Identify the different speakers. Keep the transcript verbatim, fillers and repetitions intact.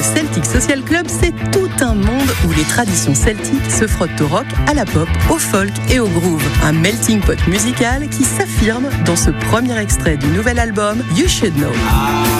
Speaker 1: Le Celtic Social Club, c'est tout un monde où les traditions celtiques se frottent au rock, à la pop, au folk et au groove. Un melting pot musical qui s'affirme dans ce premier extrait du nouvel album You Should Know.